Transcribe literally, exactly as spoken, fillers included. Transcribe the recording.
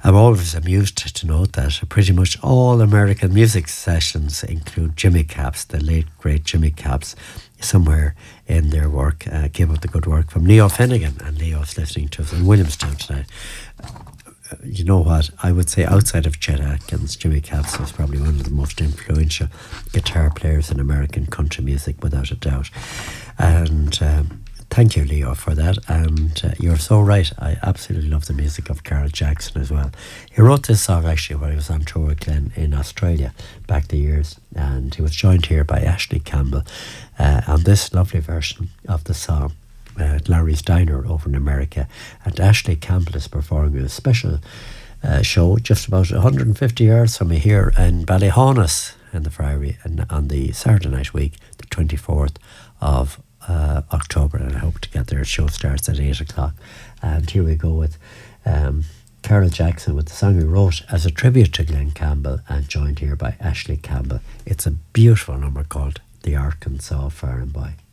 I'm always amused to note that pretty much all American music sessions include Jimmy Capps, the late great Jimmy Capps, somewhere in their work. Uh, came up the good work from Leo Finnegan, and Leo's listening to us in Williamstown tonight. You know what, I would say outside of Chet Atkins, Jimmy Capps was probably one of the most influential guitar players in American country music, without a doubt. And um, thank you, Leo, for that. And uh, you're so right, I absolutely love the music of Carl Jackson as well. He wrote this song actually when he was on tour with Glenn in Australia back the years, and he was joined here by Ashley Campbell uh, on this lovely version of the song at Larry's Diner over in America. And Ashley Campbell is performing a special uh, show just about one hundred fifty yards from me here in Ballyhonus in the Friary, and on the Saturday night week, the twenty-fourth of uh, October. And I hope to get there. Show starts at eight o'clock. And here we go with um, Carol Jackson with the song he wrote as a tribute to Glenn Campbell, and joined here by Ashley Campbell. It's a beautiful number called The Arkansas Farm Boy.